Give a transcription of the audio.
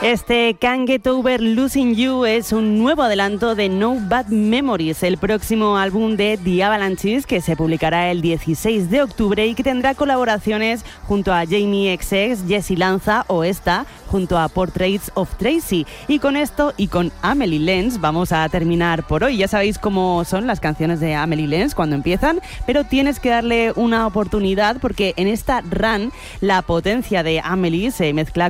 Este Can't Get Over Losing You es un nuevo adelanto de No Bad Memories, el próximo álbum de The Avalanches, que se publicará el 16 de octubre y que tendrá colaboraciones junto a Jamie XX, Jessy Lanza o esta junto a Portraits of Tracy. Y con esto y con Amelie Lenz vamos a terminar por hoy. Ya sabéis cómo son las canciones de Amelie Lenz cuando empiezan, pero tienes que darle una oportunidad porque en esta run la potencia de Amelie se mezcla